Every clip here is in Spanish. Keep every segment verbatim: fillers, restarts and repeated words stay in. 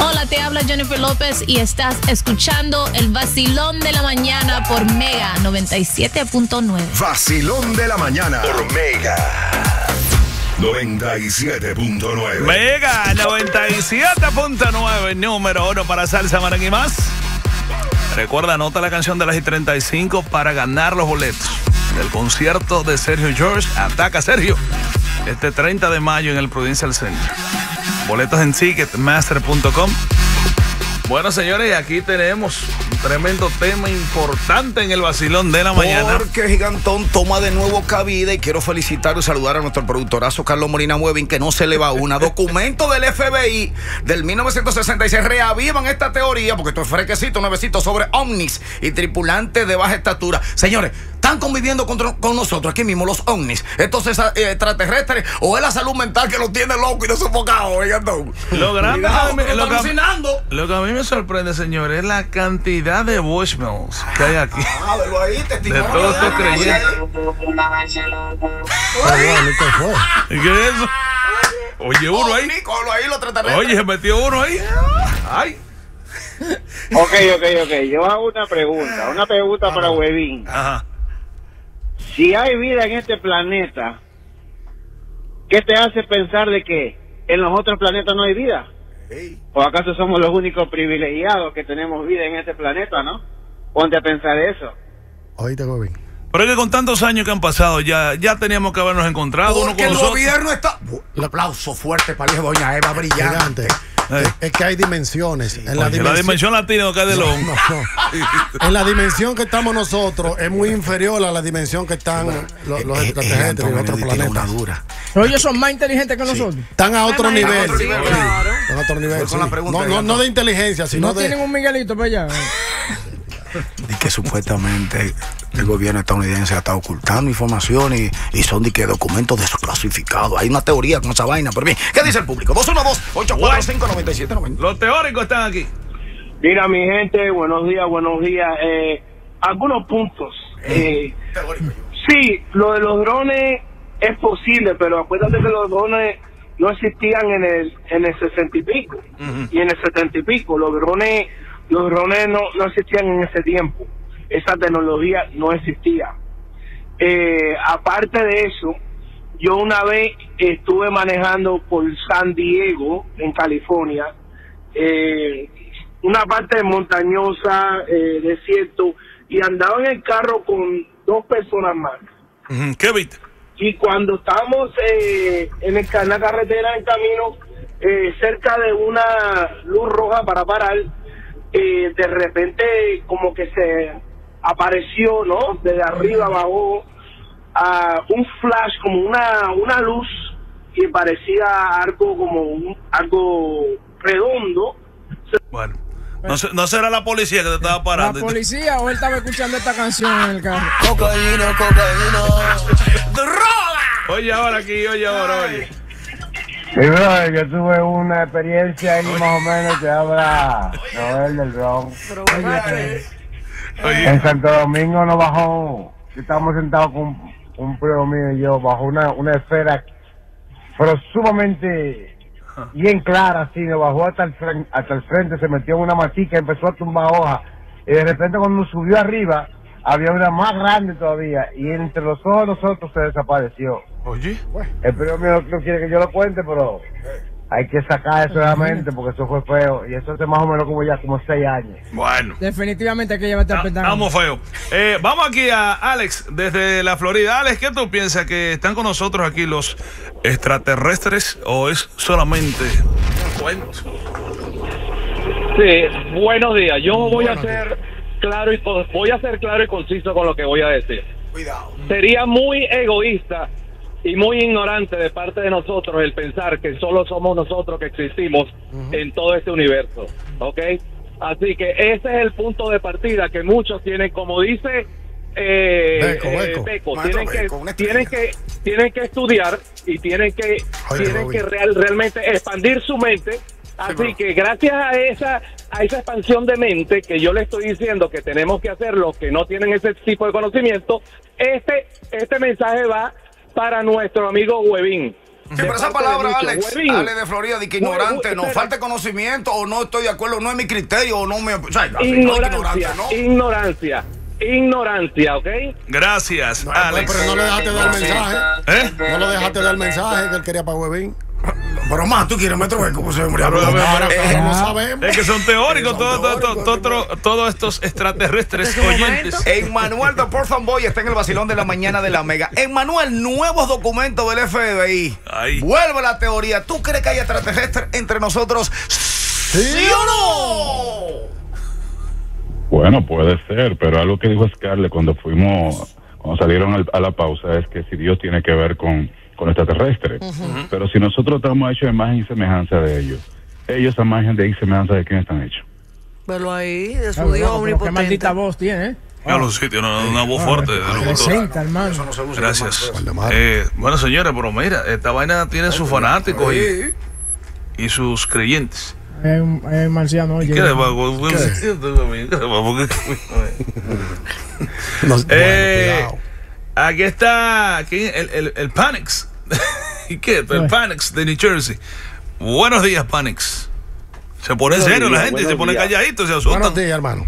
Hola, te habla Jennifer López y estás escuchando el Vacilón de la Mañana por Mega noventa y siete punto nueve. Vacilón de la Mañana por Mega noventa y siete punto nueve. Mega noventa y siete punto nueve, número uno para salsa, merengue y más. Recuerda, anota la canción de las y treinta y cinco para ganar los boletos del concierto de Sergio George. Ataca Sergio este treinta de mayo en el Prudential Center. Boletos en ticketmaster punto com. Bueno, señores, aquí tenemos un tremendo tema importante en el Vacilón de la Mañana. Porque Gigantón toma de nuevo cabida y quiero felicitar y saludar a nuestro productorazo Carlos Molina Muevin, que no se le va una. Documento del F B I del mil novecientos sesenta y seis reavivan esta teoría, porque esto es fresquecito, nuevecito, sobre ovnis y tripulantes de baja estatura. Señores, están conviviendo con, con nosotros aquí mismo los ovnis, estos extraterrestres, o es la salud mental que los tiene locos y desofocado, Gigantón. Lo grande, Cuidado, que, lo, lo, que, lo que a mí me sorprende, señores, es la cantidad de voicemails que hay aquí. Ah, velo ahí, de todos estos creyentes. ¿Y qué es eso? Oye, uno ahí. Oye, se metió uno ahí. Ay. Ok, ok, ok. Yo hago una pregunta. Una pregunta Ajá. para Huevín. Ajá. Si hay vida en este planeta, ¿qué te hace pensar de que en los otros planetas no hay vida? ¿O acaso somos los únicos privilegiados que tenemos vida en este planeta, no? Ponte a pensar eso. Oíste, Huevín. Pero es que con tantos años que han pasado, ya, ya teníamos que habernos encontrado. Porque uno con el nosotros. Gobierno está... Un aplauso fuerte para el doña Eva, brillante. Es, es que hay dimensiones. En la, Oye, dimensión, la dimensión latina no cae de lo... no, no. En la dimensión que estamos nosotros es muy inferior a la dimensión que están los, los extraterrestres y otros planetas. Pero ellos son más inteligentes que sí. nosotros. Están a otro nivel. A otro sí, nivel. Claro. Están a otro nivel. Sí. No, no, no de inteligencia, sino no de... No tienen un Miguelito para allá. Y que supuestamente el gobierno estadounidense está ocultando información y, y son de que documentos desclasificados. Hay una teoría con esa vaina, pero bien, ¿qué dice el público? dos uno dos, ocho cuatro cinco, nueve siete nueve cero. Los teóricos están aquí. Mira, mi gente, buenos días, buenos días. Eh, algunos puntos. Eh, sí, lo de los drones es posible, pero acuérdate que los drones no existían en el en el sesenta y pico uh-huh. y en el setenta y pico. Los drones Los drones no, no existían en ese tiempo. Esa tecnología no existía. Eh, aparte de eso, yo una vez estuve manejando por San Diego, en California, eh, una parte montañosa, eh, desierto, y andaba en el carro con dos personas más. Uh-huh. ¿Qué viste? Y cuando estábamos eh, en, el, en la carretera, en camino, eh, cerca de una luz roja para parar, Eh, de repente como que se apareció, ¿no? Desde arriba bajó uh, un flash, como una una luz, y parecía algo como un, algo redondo. Bueno, no, no será la policía que te estaba parando. ¿La policía o él estaba escuchando esta canción en el carro? Cocaína, cocaína, droga. Oye ahora aquí, oye ahora, oye. Sí, bro, yo tuve una experiencia ahí más o menos que habla Noel del Bronx. Oye. En Santo Domingo nos bajó, estábamos sentados con un primo mío y yo, bajo una, una esfera, pero sumamente bien clara, así, nos bajó hasta el, frente, hasta el frente, se metió en una matica, empezó a tumbar hojas, y de repente cuando subió arriba, había una más grande todavía, y entre los ojos de nosotros se desapareció. Oye, el primo mío no quiere que yo lo cuente, pero hay que sacar eso de la mente porque eso fue feo. Y eso hace más o menos como ya como seis años. Bueno. Definitivamente hay que llevarte al pendiente. Estamos feos. Eh, vamos aquí a Alex desde la Florida. Alex, ¿qué tú piensas? ¿Que están con nosotros aquí los extraterrestres o es solamente un cuento? Sí, buenos días. Yo voy a ser claro y voy a ser claro y conciso con lo que voy a decir. Cuidado. Sería muy egoísta y muy ignorante de parte de nosotros el pensar que solo somos nosotros que existimos uh-huh. en todo este universo, ¿ok? Así que ese es el punto de partida que muchos tienen, como dice eh, Beco, eh, Beco. Beco, Maestro tienen, Beco, que, tienen que tienen que estudiar y tienen que Oye, tienen Robin. que real, realmente expandir su mente. Así sí, que gracias a esa a esa expansión de mente que yo le estoy diciendo que tenemos que hacer los que no tienen ese tipo de conocimiento, este este mensaje va para nuestro amigo Huevín. pero esa palabra, Alex, Huevín. Alex de Florida, de que ignorante, Hue- no, espera. falta de conocimiento o no estoy de acuerdo, no es mi criterio o no me. O sea, no, Ignorancia, ignorante, ¿no? ignorancia, ignorancia, ¿ok? Gracias, No, Alex. pero no le dejaste dar el mensaje. ¿Eh? No lo dejaste dar el mensaje que él quería para Huevín. Pero más, tú quieres metro ver cómo se murió. Pero, pero, Ahora pero, que no sabemos. Es que son teóricos Son todos todo, teóricos, todo, todo- todos estos extraterrestres oyentes. Emmanuel de Port Boy está en el vacilón de la mañana de la Mega. Emmanuel, nuevos documentos del F B I. Ay. Vuelve la teoría. ¿Tú crees que hay extraterrestres entre nosotros? ¿Sí o no? Bueno, puede ser, pero algo que dijo Scarlett cuando fuimos, cuando salieron al- a la pausa es que si Dios tiene que ver con, con extraterrestres. Pero si nosotros estamos hechos de imagen y semejanza de ellos, ellos a imagen de y semejanza de quién están hechos. Velo ahí, de su Claro, Dios loco, pero qué maldita omnipotente. voz tiene, ¿eh? Ya lo sitio, una, una voz fuerte de locutor. Presenta, hermano. Gracias. Eh, bueno, señores, pero mira, esta vaina tiene sus fanáticos y, y sus creyentes. Es un, es un marciano, oye. ¿Qué le va? No, Eh, bueno, cuidado. Aquí está aquí, el, el, el Panix. ¿Y qué? El Bueno. Panix de New Jersey. Buenos días, Panix. Se pone Buenos serio la días, gente, se buenos pone días. calladito, se Buenos asustan. días, hermano.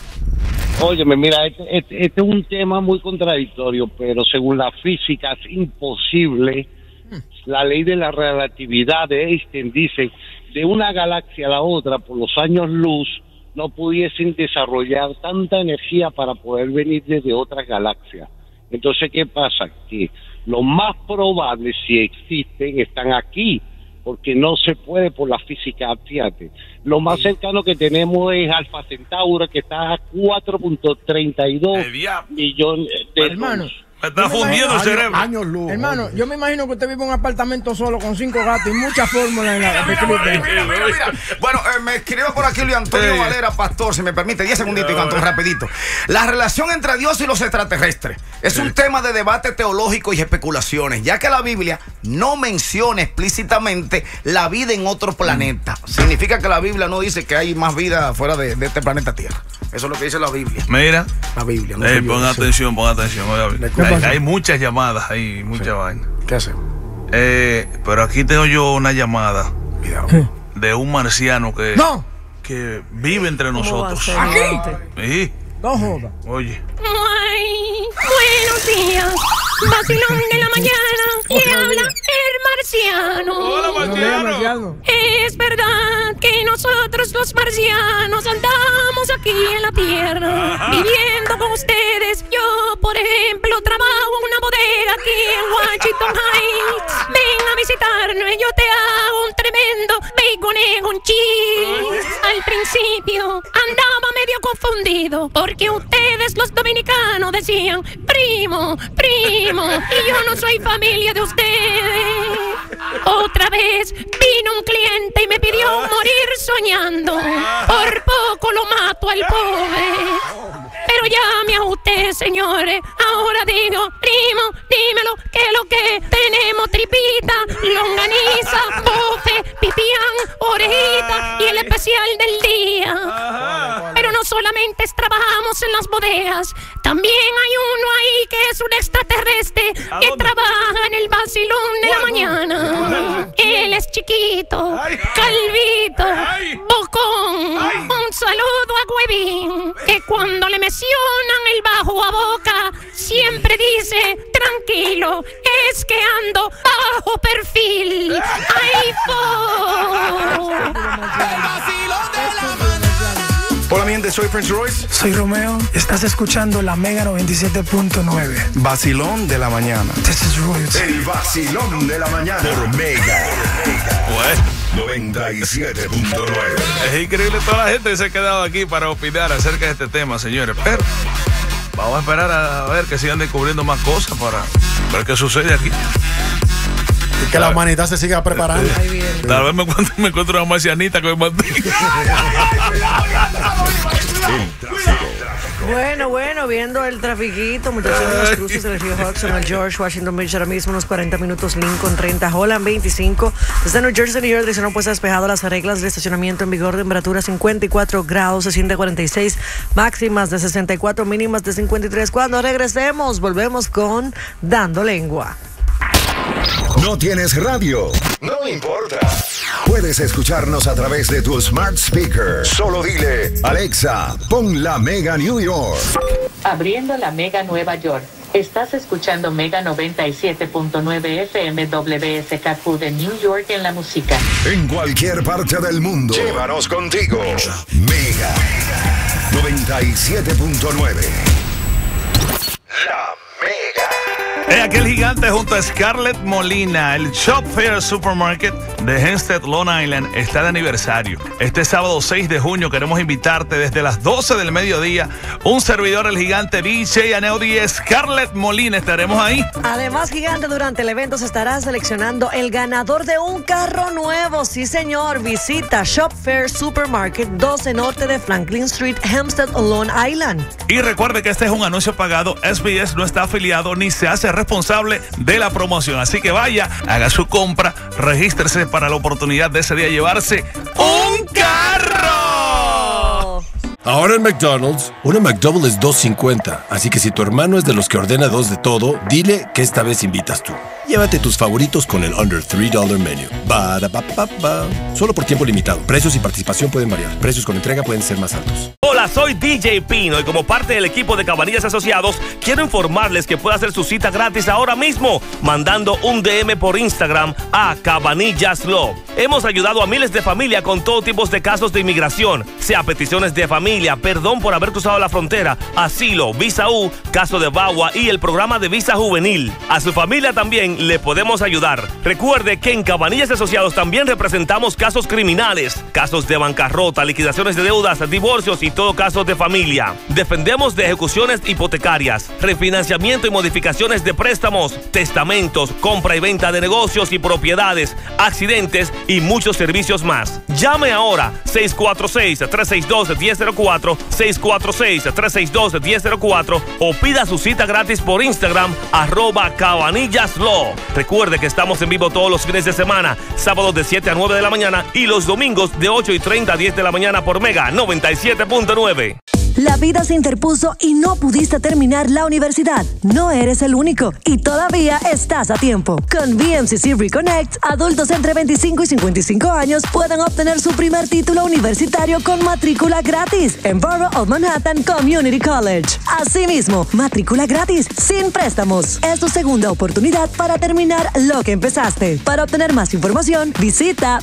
Óyeme, mira, este, este, este es un tema muy contradictorio, pero según la física es imposible. La ley de la relatividad de Einstein dice, de una galaxia a la otra, por los años luz, no pudiesen desarrollar tanta energía para poder venir desde otras galaxias. Entonces, ¿qué pasa? Que lo más probable, si existen, están aquí, porque no se puede por la física, fíjate. Lo más cercano que tenemos es Alfa Centauro, que está a cuatro punto treinta y dos El diablo. millones de Hermano. luz. Me está Yo me fundiendo el imagino- cerebro. Años luz. Hermano, yo me imagino que usted vive en un apartamento solo con cinco gatos y muchas fórmulas en la Mira, mira, mira, mira, mira. Bueno, eh, me escribe por aquí Luis Antonio Sí. Valera, pastor, si me permite, diez segunditos y canto rapidito. La relación entre Dios y los extraterrestres es un tema de debate teológico y especulaciones, ya que la Biblia no menciona explícitamente la vida en otro planeta. Significa que la Biblia no dice que hay más vida fuera de, de este planeta Tierra. Eso es lo que dice la Biblia. Mira, La Biblia, no eh, soy yo. pon atención, pon atención. oiga, ¿Qué Hay, pasa? hay muchas llamadas ahí, mucha vaina. ¿Qué hacemos? Eh, pero aquí tengo yo una llamada Cuidado. de un marciano que, No, que vive entre ¿Cómo va a nosotros. ser, gente? Sí, no joda. oye. Ay, buenos días, vacilón de la mañana, le habla el marciano. Hola, No vea, marciano. marciano. Es verdad que nosotros los marcianos andamos aquí en la tierra, viviendo con ustedes. Yo, por ejemplo, trabajo en una bodega aquí en Washington Heights. Ven a visitarnos y yo te hago un tremendo bacon con cheese. Al principio andaba medio confundido porque ustedes los dominicanos decían primo, primo, y yo no soy familia de ustedes. Otra vez vino un cliente y me pidió morir soñando. Por poco lo mato al pobre. Pero llame a usted, señores. Ahora digo, primo, dímelo, que lo que tenemos tripita, longaniza, bofe, pipián, orejita y el especial del día. Pero no solamente trabajamos en las bodegas, también hay uno ahí que es un extraterrestre que trabaja en el vacilón de la mañana. Él es chiquito, calvito, bocón. Un saludo a Huevín, que cuando le mencionan el bajo a boca, siempre dice, tranquilo, es que ando bajo perfil. iPhone. Hola mi gente, soy Prince Royce. Soy Romeo. Estás escuchando la Mega noventa y siete punto nueve. Vacilón de la mañana. This is Royce. El vacilón de la mañana por Mega. noventa y siete punto nueve. Es increíble toda la gente que se ha quedado aquí para opinar acerca de este tema, señores. Pero vamos a esperar a ver que sigan descubriendo más cosas para ver qué sucede aquí. Y que la humanidad se siga preparando. Ahí viene. Tal vez me encuentro, me encuentro una marcianita que me mantiene. Bueno, bueno, viendo el trafiquito, muchachos de los cruces del río Hudson al George Washington Beach, ahora mismo unos cuarenta minutos, Lincoln treinta, Holland veinticinco, desde New Jersey, New York, dirección opuesta despejado, las reglas de estacionamiento en vigor, temperatura cincuenta y cuatro grados, se siente cuarenta y seis, máximas de sesenta y cuatro, mínimas de cincuenta y tres. Cuando regresemos, volvemos con Dando Lengua. ¿No tienes radio? No importa. Puedes escucharnos a través de tu smart speaker. Solo dile, Alexa, pon la Mega New York. Abriendo la Mega Nueva York. Estás escuchando Mega noventa y siete punto nueve F M W S K Q de New York en la música. En cualquier parte del mundo. Llévanos contigo. Mega noventa y siete punto nueve. La Mega. Es aquel gigante junto a Scarlett Molina. El Shop Fair Supermarket de Hempstead, Long Island, está de aniversario. Este sábado seis de junio queremos invitarte desde las doce del mediodía. Un servidor, el gigante D J Aneudi y Scarlett Molina, estaremos ahí. Además, gigante, durante el evento se estará seleccionando el ganador de un carro nuevo. Sí, señor. Visita Shop Fair Supermarket, doce Norte de Franklin Street, Hempstead, Long Island. Y recuerde que este es un anuncio pagado. S B S no está afiliado ni se hace responsable de la promoción. Así que vaya, haga su compra, regístrese para la oportunidad de ese día llevarse un carro. Ahora en McDonald's, una McDouble es dos cincuenta. Así que si tu hermano es de los que ordena dos de todo, dile que esta vez invitas tú. Llévate tus favoritos con el Under tres dólares Menu. Ba-da-ba-ba-ba. Solo por tiempo limitado. Precios y participación pueden variar. Precios con entrega pueden ser más altos. Hola, soy D J Pino y como parte del equipo de Cabanillas Asociados, quiero informarles que puede hacer su cita gratis ahora mismo, mandando un D M por Instagram a Cabanillas Law. Hemos ayudado a miles de familias con todo tipo de casos de inmigración, sea peticiones de familia, perdón por haber cruzado la frontera, asilo, visa U, caso de V A W A y el programa de visa juvenil. A su familia también le podemos ayudar. Recuerde que en Cabanillas Asociados también representamos casos criminales, casos de bancarrota, liquidaciones de deudas, divorcios y todo caso de familia. Defendemos de ejecuciones hipotecarias, refinanciamiento y modificaciones de préstamos, testamentos, compra y venta de negocios y propiedades, accidentes y muchos servicios más. Llame ahora seis cuatro seis, tres seis dos, uno cero cero cuatro, seis cuatro seis, tres seis dos, uno cero cero cuatro o pida su cita gratis por Instagram arroba Cabanillas Law. Recuerde que estamos en vivo todos los fines de semana, sábados de siete a nueve de la mañana y los domingos de ocho y treinta a diez de la mañana por Mega noventa y siete punto nueve. La vida se interpuso y no pudiste terminar la universidad. No eres el único y todavía estás a tiempo. Con V M C C Reconnect, adultos entre veinticinco y cincuenta y cinco años pueden obtener su primer título universitario con matrícula gratis en Borough of Manhattan Community College. Asimismo, matrícula gratis sin préstamos. Es tu segunda oportunidad para terminar lo que empezaste. Para obtener más información, visita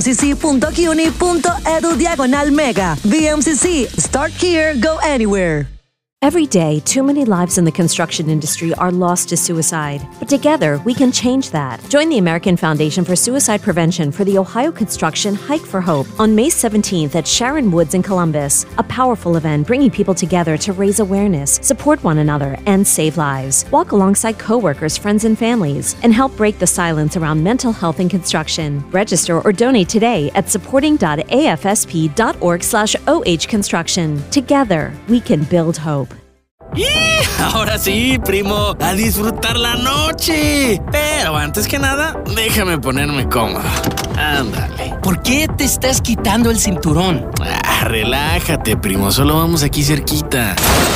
vmcc.cuny.edu diagonal mega. V M C C, start here, go anywhere. Every day, too many lives in the construction industry are lost to suicide. But together, we can change that. Join the American Foundation for Suicide Prevention for the Ohio Construction Hike for Hope on May seventeenth at Sharon Woods in Columbus. A powerful event bringing people together to raise awareness, support one another, and save lives. Walk alongside coworkers, friends, and families, and help break the silence around mental health in construction. Register or donate today at supporting.afsp.org slash OH construction. Together, we can build hope. ¡Y! Ahora sí, primo, a disfrutar la noche. Pero antes que nada, déjame ponerme cómodo. Ándale. ¿Por qué te estás quitando el cinturón? Ah, relájate, primo, solo vamos aquí cerquita.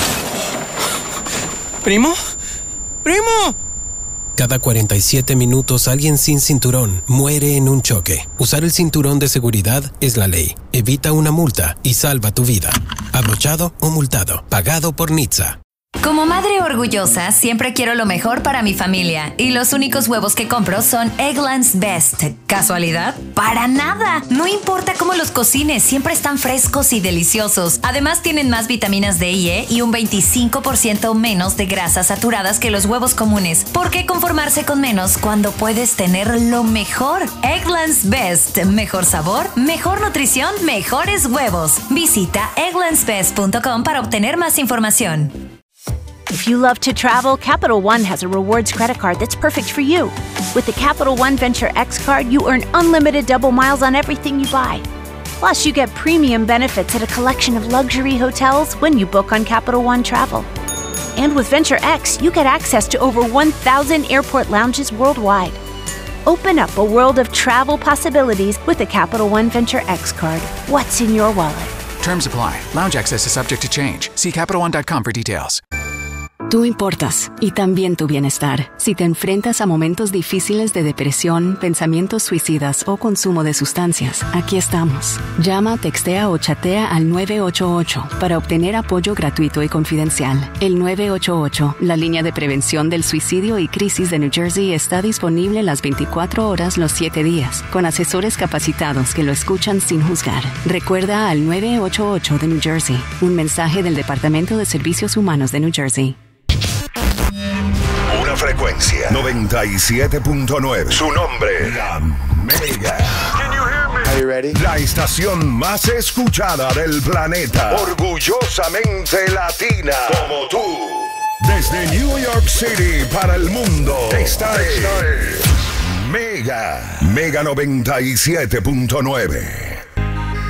¿Primo? ¡Primo! Cada cuarenta y siete minutos alguien sin cinturón muere en un choque. Usar el cinturón de seguridad es la ley. Evita una multa y salva tu vida. Abrochado o multado. Pagado por N H T S A. Como madre orgullosa, siempre quiero lo mejor para mi familia. Y los únicos huevos que compro son Eggland's Best. ¿Casualidad? ¡Para nada! No importa cómo los cocines, siempre están frescos y deliciosos. Además, tienen más vitaminas D y E y un veinticinco por ciento menos de grasas saturadas que los huevos comunes. ¿Por qué conformarse con menos cuando puedes tener lo mejor? Eggland's Best. Mejor sabor, mejor nutrición, mejores huevos. Visita egglands best punto com para obtener más información. If you love to travel, Capital One has a rewards credit card that's perfect for you. With the Capital One Venture X card, you earn unlimited double miles on everything you buy. Plus, you get premium benefits at a collection of luxury hotels when you book on Capital One Travel. And with Venture X, you get access to over one thousand airport lounges worldwide. Open up a world of travel possibilities with the Capital One Venture X card. What's in your wallet? Terms apply. Lounge access is subject to change. See Capital One dot com for details. Tú importas, y también tu bienestar. Si te enfrentas a momentos difíciles de depresión, pensamientos suicidas o consumo de sustancias, aquí estamos. Llama, textea o chatea al nueve ocho ocho para obtener apoyo gratuito y confidencial. El nueve ocho ocho, la línea de prevención del suicidio y crisis de New Jersey, está disponible las veinticuatro horas los siete días, con asesores capacitados que lo escuchan sin juzgar. Recuerda al nueve ocho ocho de New Jersey, un mensaje del Departamento de Servicios Humanos de New Jersey. Una frecuencia noventa y siete punto nueve. Su nombre, La Mega. Are you ready? La estación más escuchada del planeta. Orgullosamente latina. Como tú. Desde New York City para el mundo. Esta es Mega. Mega noventa y siete punto nueve.